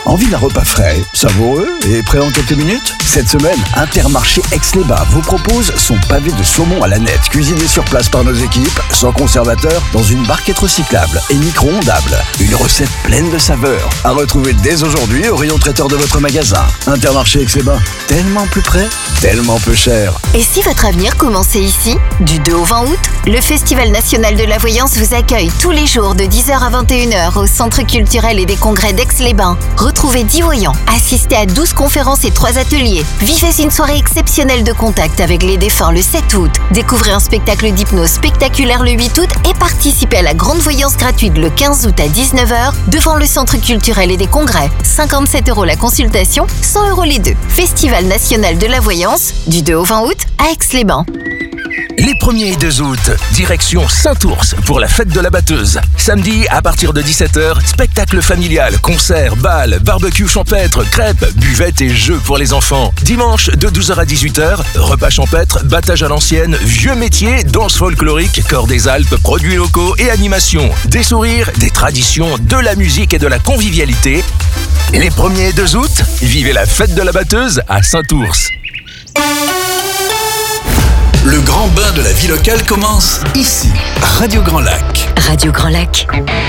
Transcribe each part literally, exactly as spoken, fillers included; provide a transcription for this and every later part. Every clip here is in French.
Envie d'un repas frais, savoureux et prêt en quelques minutes? Cette semaine, Intermarché Aix-les-Bains vous propose son pavé de saumon à la nette, cuisiné sur place par nos équipes, sans conservateur, dans une barquette recyclable et micro-ondable. Une recette pleine de saveurs, à retrouver dès aujourd'hui au rayon traiteur de votre magasin. Intermarché Aix-les-Bains, tellement plus près, tellement peu cher. Et si votre avenir commençait ici? Du deux au vingt août, le Festival national de la voyance vous accueille tous les jours de dix heures à vingt et une heures au Centre culturel et des congrès d'Aix-les-Bains. Retrouvez dix voyants, assistez à douze conférences et trois ateliers. Vivez une soirée exceptionnelle de contact avec les défunts le sept août. Découvrez un spectacle d'hypnose spectaculaire le huit août et participez à la grande voyance gratuite le quinze août à dix-neuf heures devant le Centre culturel et des congrès. cinquante-sept euros la consultation, cent euros les deux. Festival national de la voyance du deux au vingt août à Aix-les-Bains. Les premier et deux août, direction Saint-Ours pour la fête de la batteuse. Samedi, à partir de dix-sept heures, spectacle familial, concerts, bal, barbecue champêtre, crêpes, buvettes et jeux pour les enfants. Dimanche, de douze heures à dix-huit heures, repas champêtre, battage à l'ancienne, vieux métiers, danse folklorique, corps des Alpes, produits locaux et animation. Des sourires, des traditions, de la musique et de la convivialité. Les premier et deux août, vivez la fête de la batteuse à Saint-Ours. Le grand bain de la vie locale commence ici, Radio Grand Lac. Radio Grand Lac.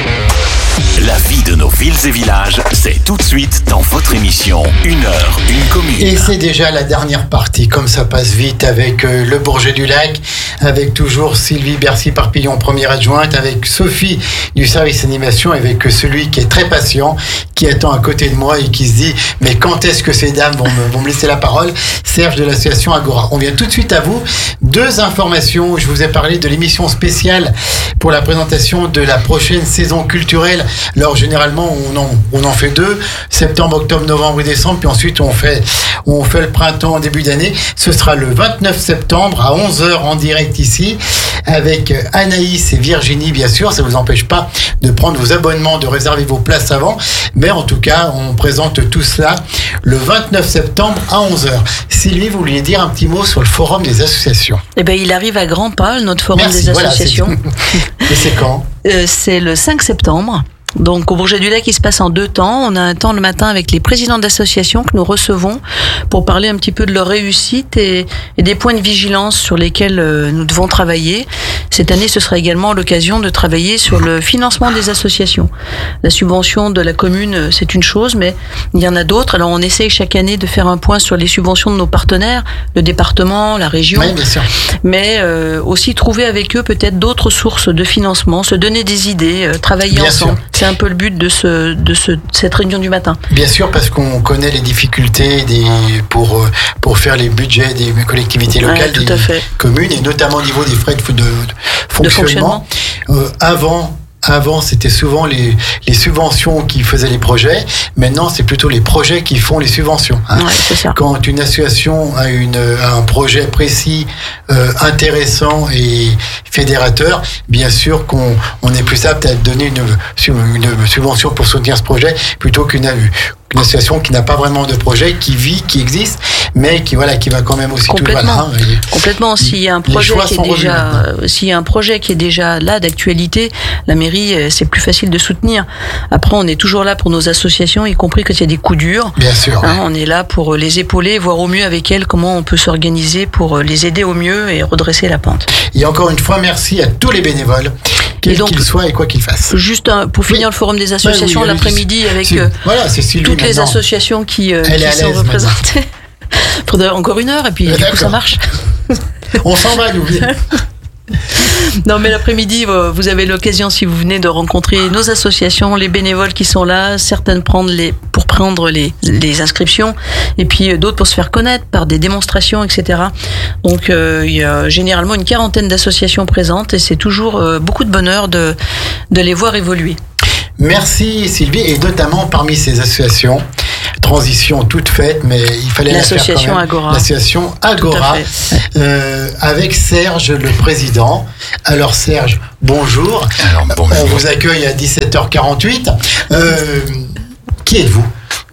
La vie de nos villes et villages, c'est tout de suite dans votre émission Une heure, une commune. Et c'est déjà la dernière partie, comme ça passe vite avec euh, le Bourget du Lac, avec toujours Sylvie Bercy-Parpillon, première adjointe, avec Sophie du service animation, avec celui qui est très patient, qui attend à côté de moi et qui se dit « Mais quand est-ce que ces dames vont me, vont me laisser la parole ?» Serge de l'association Agora. On vient tout de suite à vous. Deux informations. Je vous ai parlé de l'émission spéciale pour la présentation de la prochaine saison culturelle. Alors généralement on en, on en fait deux, septembre, octobre, novembre et décembre, puis ensuite on fait, on fait le printemps en début d'année. Ce sera le vingt-neuf septembre à onze heures en direct ici, avec Anaïs et Virginie bien sûr. Ça ne vous empêche pas de prendre vos abonnements, de réserver vos places avant, mais en tout cas on présente tout cela le vingt-neuf septembre à onze heures. Sylvie, vous vouliez dire un petit mot sur le forum des associations? Eh bien il arrive à grands pas, notre forum Merci, des voilà, associations. C'est... Et c'est quand? euh, C'est le cinq septembre. Donc au Bourget du Lac, il se passe en deux temps. On a un temps le matin avec les présidents d'associations que nous recevons pour parler un petit peu de leur réussite et, et des points de vigilance sur lesquels euh, nous devons travailler. Cette année, ce sera également l'occasion de travailler sur le financement des associations. La subvention de la commune, c'est une chose, mais il y en a d'autres. Alors on essaye chaque année de faire un point sur les subventions de nos partenaires, le département, la région, oui, bien sûr. mais euh, aussi trouver avec eux peut-être d'autres sources de financement, se donner des idées, euh, travailler bien ensemble. Sûr. C'est un peu le but de, ce, de ce, cette réunion du matin. Bien sûr, parce qu'on connaît les difficultés des, pour, pour faire les budgets des collectivités locales, ouais, des communes, et notamment au niveau des frais de, de, de fonctionnement. De fonctionnement. Euh, avant... Avant, c'était souvent les, les subventions qui faisaient les projets. Maintenant, c'est plutôt les projets qui font les subventions. Hein. Ouais, c'est ça. Quand une association a, une, a un projet précis, euh, intéressant et fédérateur, bien sûr qu'on on est plus apte à donner une, une subvention pour soutenir ce projet plutôt qu'une une association qui n'a pas vraiment de projet, qui vit, qui existe, mais qui voilà, qui va quand même aussi tout le voilà, hein, complètement. S'il y a un projet qui est déjà, s'il y a un projet qui est déjà là d'actualité, la mairie, c'est plus facile de soutenir. Après, on est toujours là pour nos associations, y compris quand il y a des coups durs. Bien sûr. Hein, on est là pour les épauler, voir au mieux avec elles comment on peut s'organiser pour les aider au mieux et redresser la pente. Et encore une fois, merci à tous les bénévoles, quels qu'ils soient et quoi qu'ils fassent. Juste un, pour finir oui. le forum des associations, ouais, oui, l'après-midi avec si, euh, voilà, c'est Sylvie, toutes les maintenant. associations qui, euh, qui sont représentées. Il faudrait encore une heure et puis ah, du coup ça marche. On s'en va, nous. Non, mais l'après-midi, vous avez l'occasion, si vous venez, de rencontrer nos associations, les bénévoles qui sont là, certaines prendre les, pour prendre les, les inscriptions, et puis d'autres pour se faire connaître par des démonstrations, et cetera. Donc, euh, il y a généralement une quarantaine d'associations présentes, et c'est toujours euh, beaucoup de bonheur de, de les voir évoluer. Merci Sylvie, et notamment parmi ces associations, transition toute faite, mais il fallait la faire quand même. Agora. L'association Agora, euh, avec Serge, le président. Alors Serge, bonjour. Alors, bonjour. On vous accueille à dix-sept heures quarante-huit. Euh, qui êtes-vous ?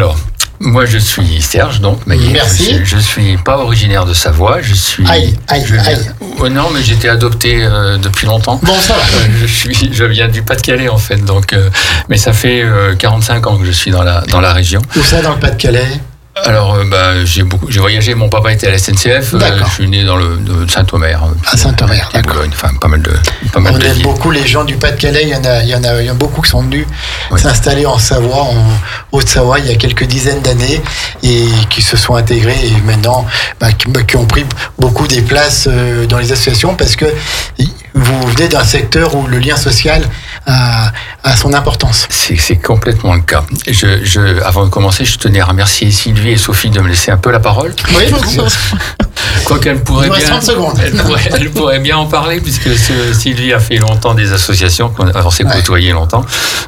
Alors, Moi, je suis Serge, donc. Mais Merci. Je, je suis pas originaire de Savoie. Je suis. Aïe, aïe, je, aïe. Oh, non, mais j'étais adopté euh, depuis longtemps. Bon, ça va. Euh, je suis, je viens du Pas-de-Calais en fait, donc. Euh, mais ça fait euh, quarante-cinq ans que je suis dans la dans la région. Où ça, dans le Pas-de-Calais? Alors, euh, bah, j'ai beaucoup, j'ai voyagé. Mon papa était à la S N C F. Euh, je suis né dans le de Saint-Omer. À Saint-Omer, d'accord. Enfin, pas mal de, pas mal On de aime villes. beaucoup les gens du Pas-de-Calais. Il y en a, il y en a, il y en a beaucoup qui sont venus Oui. s'installer en Savoie, en Haute-Savoie, il y a quelques dizaines d'années, et qui se sont intégrés et maintenant, bah, qui, bah, qui ont pris beaucoup des places euh, dans les associations, parce que vous venez d'un secteur où le lien social a, a son importance. C'est, c'est complètement le cas. Je, je, avant de commencer, je tenais à remercier Sylvie et Sophie de me laisser un peu la parole. Oui, bien sûr. Quoi qu'elle pourrait Il nous reste bien, trente secondes. Elle pourrait, elle pourrait bien en parler, puisque ce, Sylvie a fait longtemps des associations, qu'on on s'est Ouais. côtoyé longtemps.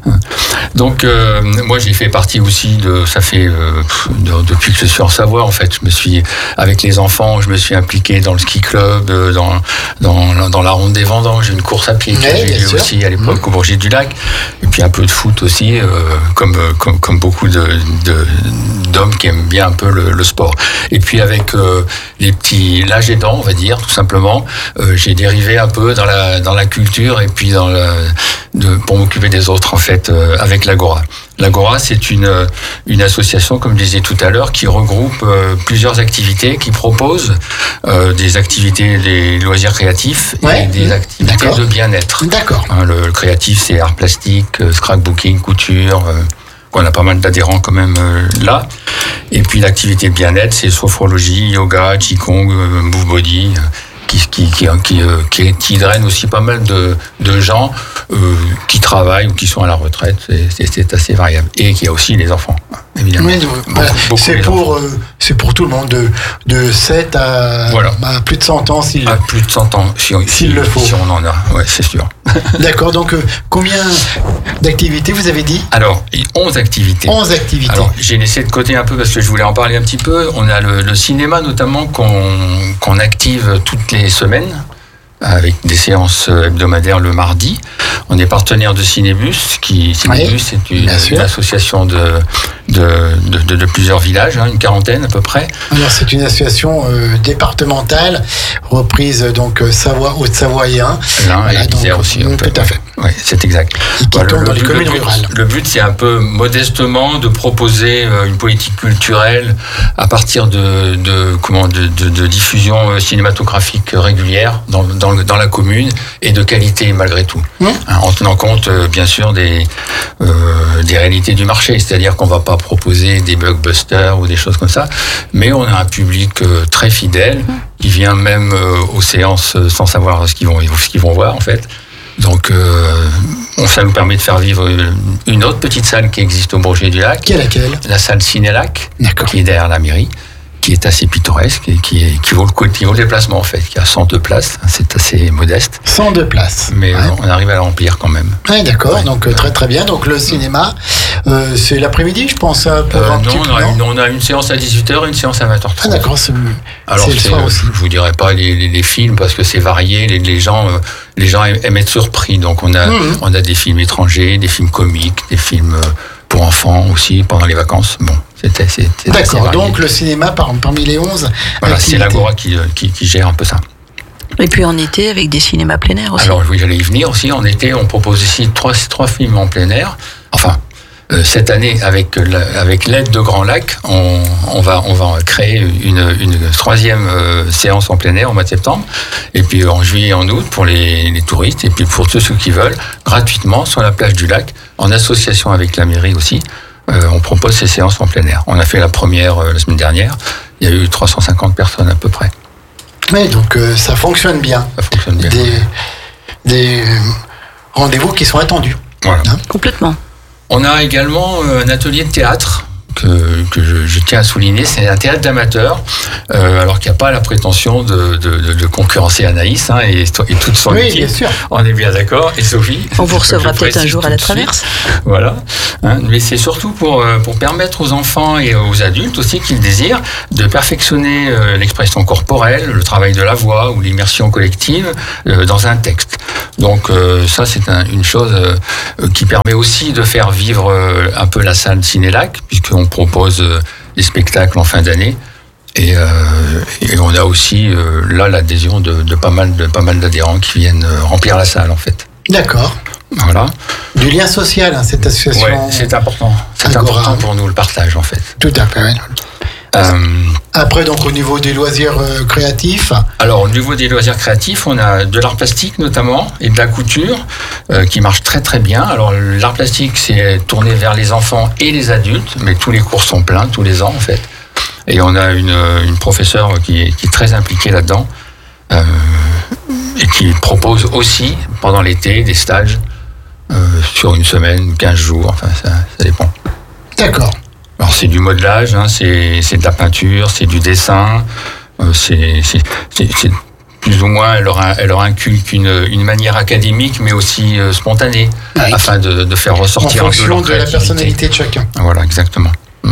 Donc, euh, moi, j'ai fait partie aussi de, ça fait, euh, de- depuis que je suis en Savoie, en fait, je me suis, avec les enfants, je me suis impliqué dans le ski club, euh, dans, dans, dans la ronde des Vendanges, une course à pied que Ouais, j'ai bien eu sûr. aussi à l'époque au Bourget du Lac, et puis un peu de foot aussi, euh, comme, comme, comme beaucoup de, de, d'hommes qui aiment bien un peu le, le sport. Et puis avec euh, les petits, l'âge aidant, on va dire, tout simplement, euh, j'ai dérivé un peu dans la, dans la culture et puis dans la, de, pour m'occuper des autres, en fait, euh, avec l'Agora. L'Agora, c'est une, une association, comme je disais tout à l'heure, qui regroupe euh, plusieurs activités, qui propose euh, des activités, des loisirs créatifs et Ouais. des activités D'accord. de bien-être. D'accord. Hein, le, le créatif, c'est art plastique, euh, scrapbooking, couture. Euh, on a pas mal d'adhérents quand même euh, là. Et puis l'activité de bien-être, c'est sophrologie, yoga, qigong, euh, move body, euh, qui, qui, qui, qui, euh, qui, qui draine aussi pas mal de, de gens euh, qui travaillent ou qui sont à la retraite. C'est, c'est, c'est assez variable. Et qu'il y a aussi les enfants, évidemment. Oui, donc, Beaucoup, bah, beaucoup c'est, les pour, euh, c'est pour tout le monde, de, de sept à Voilà. bah, plus de cent ans. S'il... À plus de cent ans, si, on- S'il si- le faut. si on en a, ouais, c'est sûr. D'accord, donc euh, combien d'activités vous avez dit? Alors, il y a onze activités. onze activités. Alors, j'ai laissé de côté un peu parce que je voulais en parler un petit peu. On a le, le cinéma notamment qu'on, qu'on active toutes les semaines avec des séances hebdomadaires le mardi. On est partenaire de Cinébus, qui Cinébus Oui, c'est une, bien sûr. une association de, de, de, de, de plusieurs villages, hein, une quarantaine à peu près. Alors, c'est une association euh, départementale, reprise donc euh, Savoie, Haute-Savoie et Ain. L'un Voilà, et l'Isère donc, aussi. mm, on peut- tout à fait. Oui, c'est exact. Et qui tourne dans les but- communes but- rurales. Le but, c'est un peu modestement de proposer euh, une politique culturelle à partir de, de, comment, de, de, de diffusion euh, cinématographique régulière dans, dans, le- dans la commune et de qualité malgré tout. Mmh. Hein, en tenant compte, euh, bien sûr, des, euh, des réalités du marché. C'est-à-dire qu'on ne va pas proposer des blockbusters ou des choses comme ça, mais on a un public euh, très fidèle qui vient même euh, aux séances euh, sans savoir ce qu'ils vont, ce qu'ils vont voir, en fait. Donc, euh, on- ça nous permet de faire vivre une autre petite salle qui existe au Bourget du Lac, Qui est laquelle? la salle Cinélac, D'accord. qui est derrière la mairie, qui est assez pittoresque et qui, est, qui, vaut, le, coup- qui vaut le déplacement en fait, qui a cent deux places, c'est assez modeste, cent deux places. mais Ouais. euh, on arrive à la remplir quand même. Ouais, d'accord, Ouais. donc euh, très très bien. Donc le cinéma, euh, c'est l'après-midi, je pense, hein, pour Euh, un non, petit on peu, a, non une, on a une séance à dix-huit heures et une séance à vingt heures Ah trente. d'accord, c'est, Alors, c'est le c'est, soir euh, aussi. je vous dirais pas les, les, les films parce que c'est varié. Les, les gens, euh, les gens aiment être surpris. Donc, on a, Mhm. on a des films étrangers, des films comiques, des films euh, pour enfants aussi pendant les vacances. Bon, c'était, c'est, c'est assez D'accord, varié. donc le cinéma par, parmi les onze Voilà, c'est activités. l'Agora qui, euh, qui, qui gère un peu ça. Et puis en été, avec des cinémas plein air aussi. Alors, oui, j'allais y venir aussi. En été, on propose ici trois, trois films en plein air. Enfin, euh, cette année, avec, la- avec l'aide de Grand Lac, on, on, va, on va créer une, une troisième euh, séance en plein air au mois de septembre. Et puis en juillet et en août pour les, les touristes. Et puis pour tous ceux qui veulent, gratuitement sur la plage du lac, en association avec la mairie aussi. Euh, on propose ces séances en plein air. On a fait la première euh, la semaine dernière. Il y a eu trois cent cinquante personnes à peu près. Oui, donc euh, ça fonctionne bien. Ça fonctionne bien. Des, des euh, rendez-vous qui sont attendus. Voilà. Complètement. On a également euh, un atelier de théâtre que, que je, je tiens à souligner. C'est un théâtre d'amateurs, euh, alors qu'il n'y a pas la prétention de, de, de, de concurrencer Anaïs hein, et, et toute son Oui, équipe. bien sûr. On est bien d'accord. Et Sophie. On vous recevra Je peut-être un précise jour tout à la de suite. Traverse. Voilà. Hein, mais c'est surtout pour, euh, pour permettre aux enfants et aux adultes aussi qui le désirent de perfectionner euh, l'expression corporelle, le travail de la voix ou l'immersion collective euh, dans un texte. Donc euh, ça, c'est un- une chose euh, qui permet aussi de faire vivre euh, un peu la salle Cinélac, puisqu'on propose euh, des spectacles en fin d'année. Et, euh, et on a aussi euh, là l'adhésion de, de pas mal de pas mal d'adhérents qui viennent euh, remplir la salle en fait. D'accord. Voilà. Du lien social, hein, cette association. Ouais, c'est important. C'est Agora. important pour nous le partage en fait. Tout à fait. Oui. Euh, Après, donc au niveau des loisirs euh, créatifs. alors au niveau des loisirs créatifs, on a de l'art plastique notamment et de la couture euh, qui marche très très bien. Alors l'art plastique c'est tourné vers les enfants et les adultes, mais tous les cours sont pleins tous les ans en fait. Et on a une, une professeure qui est, qui est très impliquée là-dedans euh, et qui propose aussi pendant l'été des stages euh, sur une semaine, quinze jours, enfin ça, ça dépend. D'accord. Alors c'est du modelage, hein, c'est, c'est de la peinture, c'est du dessin, euh, c'est, c'est, c'est, c'est plus ou moins, elle leur, elle leur inculque une, une manière académique mais aussi euh, spontanée, Oui. afin de, de faire ressortir En un peu leur fonction de la créativité. personnalité de chacun. Voilà, exactement.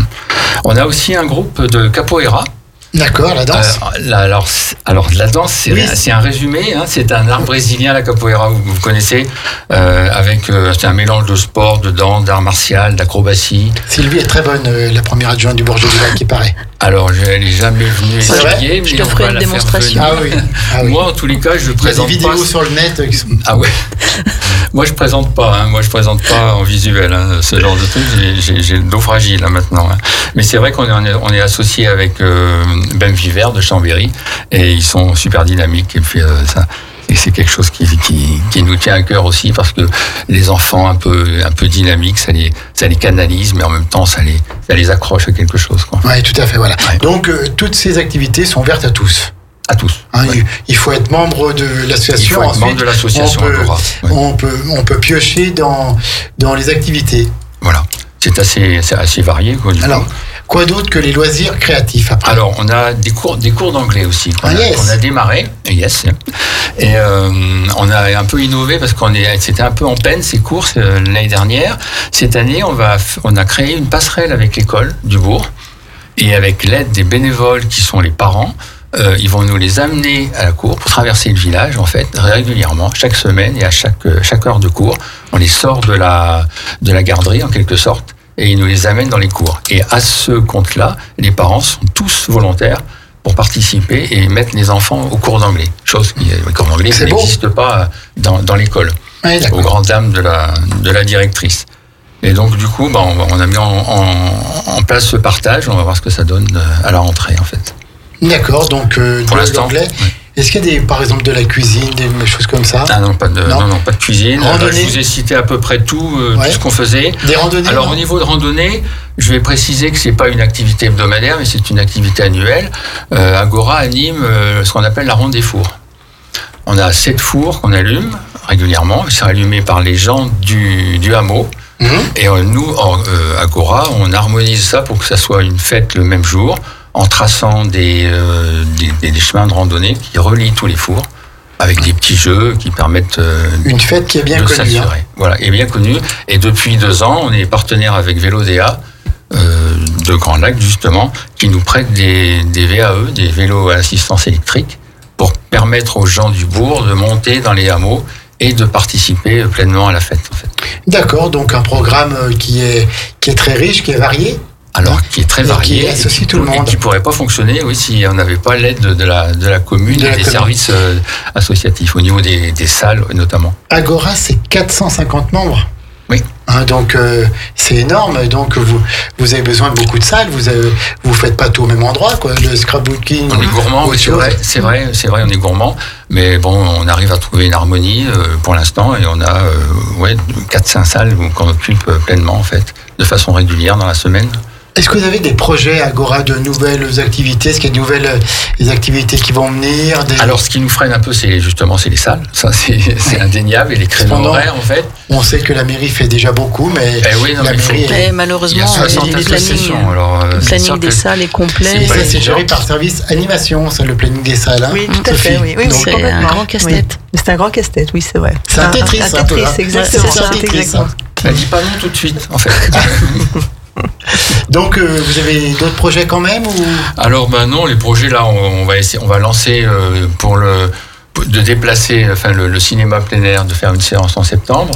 On a aussi un groupe de capoeira. D'accord, la danse. Euh, la, alors, c'est- alors, la danse, c'est, Oui. c'est un résumé. Hein, c'est un art brésilien, la capoeira, vous, vous connaissez, euh, avec euh, c'est un mélange de sport, de danse, d'art martial, d'acrobatie. Sylvie est très bonne, euh, la première adjointe du Bourget du Lac, qui paraît. Alors, je n'ai jamais venu C'est vrai essayer, Je mais te on ferai va une la faire démonstration. venir. Ah oui. Ah oui. Moi, en tous les cas, je Il y a des présente vidéos pas. sur le net euh, qui sont. Ah ouais. Moi, je présente pas. Hein. Moi, je présente pas en visuel hein, ce genre de truc. J'ai, j'ai, j'ai le dos fragile hein, maintenant. Hein. Mais c'est vrai qu'on est, on est, on est associé avec euh, Ben Viver de Chambéry et ils sont super dynamiques. Et puis euh, ça, et c'est quelque chose qui, qui, qui nous tient à cœur aussi parce que les enfants un peu, un peu dynamiques, ça les, ça les canalise, mais en même temps, ça les, ça les accroche à quelque chose. Quoi. Oui, tout à fait, voilà. Ouais. Donc, euh, toutes ces activités sont ouvertes à tous. À tous. Hein, Ouais. il, il faut être membre de l'association. Il faut être Ensuite, membre de l'association on peut, Agora. Ouais. on peut, on peut piocher dans, dans les activités. Voilà. C'est assez, c'est assez varié. Quoi, du Alors, coup. quoi d'autre que les loisirs créatifs après? Alors, on a des cours, des cours d'anglais aussi qu'on, Ah, a, yes. qu'on a démarré. Yes. Et euh, on a un peu innové parce qu'on est, c'était un peu en peine ces cours euh, l'année dernière. Cette année, on va, f- on a créé une passerelle avec l'école du bourg et avec l'aide des bénévoles qui sont les parents. Euh, ils vont nous les amener à la cour pour traverser le village en fait régulièrement, chaque semaine et à chaque euh, chaque heure de cours. On les sort de la de la garderie en quelque sorte et ils nous les amènent dans les cours. Et à ce compte-là, les parents sont tous volontaires pour participer et mettre les enfants au cours d'anglais. Chose qui, le cours d'anglais, C'est ça beau. n'existe pas dans dans l'école. Ouais, Aux d'accord. grandes dames de la de la directrice. Et donc du coup, bah, on, va- on a mis en, en, en place ce partage. On va voir ce que ça donne euh, à la rentrée en fait. D'accord, donc euh, Pour de l'instant, l'anglais. oui. Est-ce qu'il y a des, par exemple de la cuisine, des choses comme ça? Ah non, pas de, Non. non. non, pas de cuisine. Randonnée. Là, je vous ai cité à peu près tout, euh, Ouais. tout ce qu'on faisait. Des randonnées? Alors non au niveau de randonnée, je vais préciser que c'est pas une activité hebdomadaire, mais c'est une activité annuelle. Euh, Agora anime euh, ce qu'on appelle la ronde des fours. On a sept fours qu'on allume régulièrement. Ils sont allumés par les gens du, du hameau. Mhm. Et euh, nous, en, euh, Agora, on harmonise ça pour que ça soit une fête le même jour, en traçant des, euh, des, des- des chemins de randonnée qui relient tous les fours, avec des petits jeux qui permettent euh, Une fête qui est bien de connue. hein. s'assurer. Voilà, et bien connue. Et depuis deux ans, on est partenaire avec Vélodéa euh, de Grand Lac, justement, qui nous prête des, des V A E, des vélos à assistance électrique, pour permettre aux gens du bourg de monter dans les hameaux et de participer pleinement à la fête, en fait. D'accord, donc un programme euh, qui est, qui est très riche, qui est varié. Alors, qui est très Et varié. qui associe qui tout le pour- monde. Et qui pourrait pas fonctionner, oui, si on n'avait pas l'aide de, de la, de la commune De et la des commune. services euh, associatifs, au niveau des, des salles, notamment. Agora, c'est quatre cent cinquante membres. Oui. Hein, donc euh, c'est énorme. Donc vous, vous avez besoin de beaucoup de salles. Vous avez, vous faites pas tout au même endroit, quoi. Le scrapbooking. On est gourmand, autre oui, c'est chose. vrai, c'est vrai, c'est vrai, on est gourmand, mais bon, on arrive à trouver une harmonie euh, pour l'instant et on a euh, ouais, quatre cinq salles qu'on occupe euh, pleinement en fait, de façon régulière dans la semaine. Est-ce que vous avez des projets Agora de nouvelles activités? Est-ce qu'il y a de nouvelles euh, des activités qui vont venir des... Alors, ce qui nous freine un peu, c'est justement c'est les salles, ça c'est c'est indéniable, et les créneaux Cependant, horaires en fait. On sait que la mairie fait déjà beaucoup, mais Eh oui, non, la mais il faut- mairie Et est... Il y a malheureusement, soixante le planning, associations, alors euh, le c'est planning sûr des que salles est complet. Et ça, Ouais, c'est c'est géré sûr. par service animation, ça, le planning des salles. hein, Oui, tout à Sophie. fait. Oui, oui, Donc, oui, c'est complètement. un grand casse-tête. Oui. C'est un grand casse-tête, oui, c'est vrai. C'est un Tetris, Un, un peu, Tetris, hein. exactement. C'est un Tetris, exactement. hein. elle dit pas non tout de suite en fait. Donc, euh, vous avez d'autres projets quand même ou... Alors ben non, les projets là, on, on va essayer, on va lancer euh, pour le pour- de déplacer, enfin le, le cinéma plein air, de faire une séance en septembre, hein,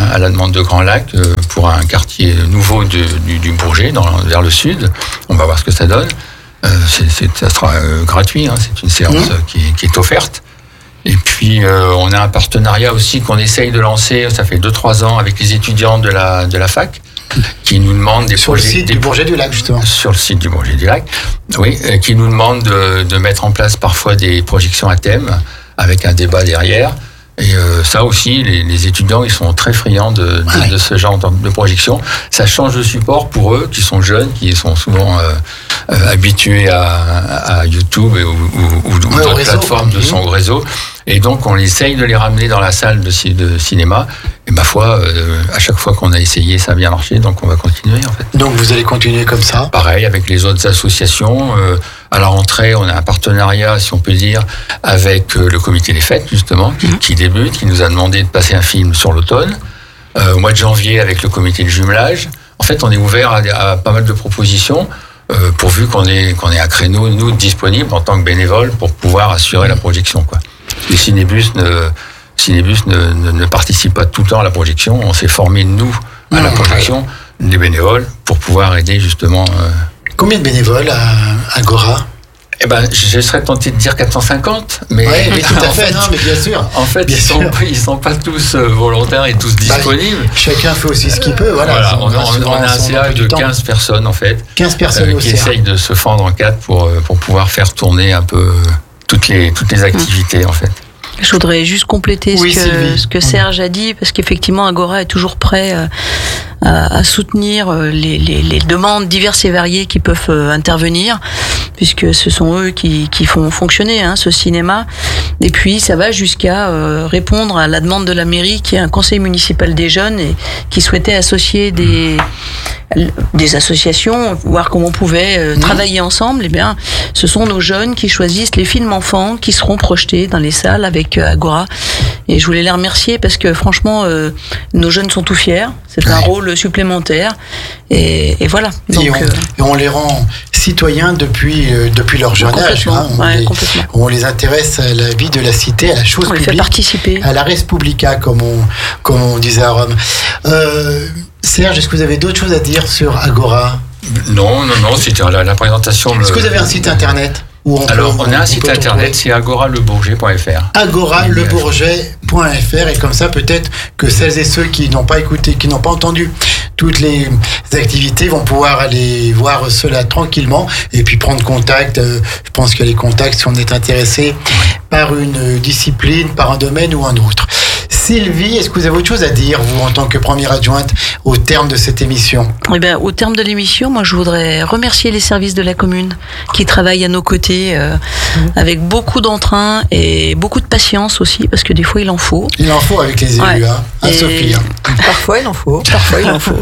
à la demande de Grand Lac euh, pour un quartier nouveau de, du, du Bourget, dans, vers le sud. On va voir ce que ça donne. Euh, c'est, c'est, ça sera euh, gratuit, hein, c'est une séance mmh. qui, qui est offerte. Et puis, euh, on a un partenariat aussi qu'on essaye de lancer, ça fait deux trois ans, avec les étudiants de la, de la fac, qui nous demandent des sur projets... Sur le site des, du Bourget du Lac, justement. Sur le site du Bourget du Lac, oui, euh, qui nous demandent de, de mettre en place parfois des projections à thème, avec un débat derrière. Et euh, ça aussi, les, les étudiants, ils sont très friands de, de, ouais. de ce genre de projection. Ça change de support pour eux, qui sont jeunes, qui sont souvent euh, euh, habitués à, à YouTube et, ou, ou, ou ouais, d'autres réseau, plateformes de son réseau. Et donc, on essaye de les ramener dans la salle de, de cinéma. Et ma foi, euh, à chaque fois qu'on a essayé, ça a bien marché. Donc, on va continuer, en fait. Donc, vous allez continuer comme ça? Pareil, avec les autres associations. Euh, à la rentrée, on a un partenariat, si on peut dire, avec euh, le comité des fêtes, justement, qui, mmh. qui débute, qui nous a demandé de passer un film sur l'automne. Euh, au mois de janvier, avec le comité de jumelage. En fait, on est ouvert à, à pas mal de propositions, euh, pourvu qu'on ait, qu'on ait un créneau, nous, disponible en tant que bénévole pour pouvoir assurer la projection, quoi. Les Cinébus ne, Cinébus ne, ne, ne participe pas tout le temps à la projection. On s'est formé, nous, à la projection, des bénévoles, pour pouvoir aider, justement... Euh... Combien de bénévoles à Agora? Eh ben, je serais tenté de dire quatre cent cinquante, mais... Oui, oui, tout à fait, fait, non, mais bien sûr. En fait, bien ils sont, ils sont pas tous volontaires et tous disponibles. Bah, chacun fait aussi ce qu'il peut, voilà. voilà on, on, on a un C A de quinze personnes, en fait. quinze personnes euh, au qui C A. essayent de se fendre en quatre pour, pour pouvoir faire tourner un peu toutes les, toutes les activités, mmh. en fait. Je voudrais juste compléter oui, ce, que, ce que Serge a dit, parce qu'effectivement, Agora est toujours prêt à, à, à soutenir les, les, les demandes diverses et variées qui peuvent intervenir, puisque ce sont eux qui, qui font fonctionner hein, ce cinéma. Et puis, ça va jusqu'à euh, répondre à la demande de la mairie, qui est un conseil municipal des jeunes, et qui souhaitait associer des... des associations, voir comment on pouvait euh, mmh. travailler ensemble. Eh bien, ce sont nos jeunes qui choisissent les films enfants qui seront projetés dans les salles avec euh, Agora. Et je voulais les remercier parce que franchement, euh, nos jeunes sont tout fiers. C'est ouais. un rôle supplémentaire. Et, et voilà. Donc, et, on, euh, et on les rend citoyens depuis, euh, depuis leur jeune âge. Hein. On, ouais, les, on les intéresse à la vie de la cité, à la chose on publique. On les fait participer. À la res publica, comme on, comme on disait à Rome. Euh, Serge, est-ce que vous avez d'autres choses à dire sur Agora? Non, non, non, c'était la, la présentation. Est-ce que vous avez un site internet? On Alors, peut, on a un site internet, c'est agora le bourget point f r. agora le bourget point f r, et comme ça, peut-être que celles et ceux qui n'ont pas écouté, qui n'ont pas entendu toutes les activités vont pouvoir aller voir cela tranquillement et puis prendre contact. Je pense qu'il y a les contacts si on est intéressé par une discipline, par un domaine ou un autre. Sylvie, est-ce que vous avez autre chose à dire, vous, en tant que première adjointe, au terme de cette émission? Eh bien, au terme de l'émission, moi, je voudrais remercier les services de la commune qui travaillent à nos côtés euh, mmh. avec beaucoup d'entrain et beaucoup de patience aussi, parce que des fois, il en faut. Il en faut avec les élus, ouais. hein, à et... Sophie. Hein. Parfois, il en faut. Parfois, il en faut.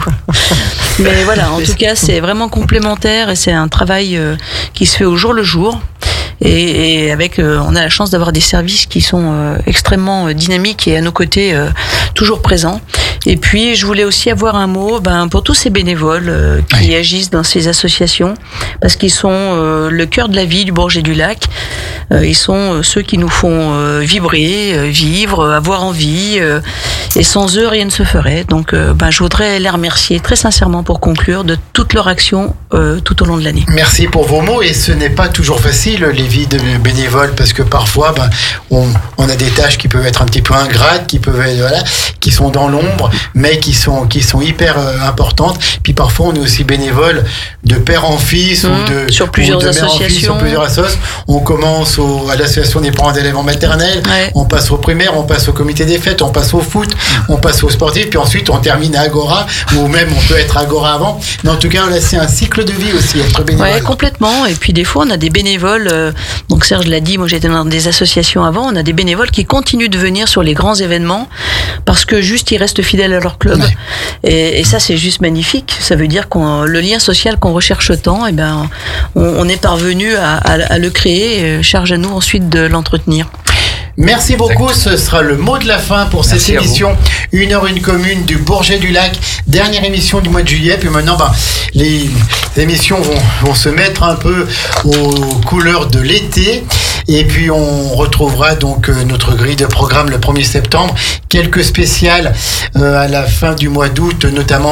Mais voilà, en tout cas, c'est vraiment complémentaire et c'est un travail euh, qui se fait au jour le jour. Et, et avec, euh, on a la chance d'avoir des services qui sont euh, extrêmement euh, dynamiques et à nos côtés euh, toujours présents. Et puis, je voulais aussi avoir un mot ben, pour tous ces bénévoles euh, qui oui. agissent dans ces associations, parce qu'ils sont euh, le cœur de la vie du Bourget du Lac. Euh, ils sont euh, ceux qui nous font euh, vibrer, euh, vivre, avoir envie. Euh, et sans eux, rien ne se ferait. Donc, euh, ben, je voudrais les remercier très sincèrement pour conclure de toute leur action euh, tout au long de l'année. Merci pour vos mots. Et ce n'est pas toujours facile, les vies de bénévoles, parce que parfois, ben, on, on a des tâches qui peuvent être un petit peu ingrates, qui peuvent être, voilà, qui sont dans l'ombre, mais qui sont, qui sont hyper euh, importantes. Puis parfois, on est aussi bénévole de père en fils, mmh, ou de, sur plusieurs ou de mère associations. en fils, sur plusieurs associations. On commence au, à l'association des parents d'élèves en maternelle, ouais. on passe au primaire, on passe au comité des fêtes, on passe au foot, on passe au sportif, puis ensuite on termine à Agora, ou même on peut être à Agora avant. Mais en tout cas, là, c'est un cycle de vie aussi, être bénévole. Oui, complètement. Et puis des fois, on a des bénévoles, euh, donc Serge l'a dit, moi j'étais dans des associations avant, on a des bénévoles qui continuent de venir sur les grands événements, parce que juste ils restent fidèles à leur club. Ouais. Et, et ça, c'est juste magnifique. Ça veut dire qu'on le lien social qu'on recherche tant, et ben, on, on est parvenu à, à, à le créer. Charge à nous ensuite de l'entretenir. Merci beaucoup, ce sera le mot de la fin pour cette Merci émission Une heure une commune du Bourget du Lac, dernière émission du mois de juillet. Puis maintenant, ben, les émissions vont, vont se mettre un peu aux couleurs de l'été. Et puis on retrouvera donc euh, notre grille de programme le premier septembre. Quelques spéciales euh, à la fin du mois d'août, notamment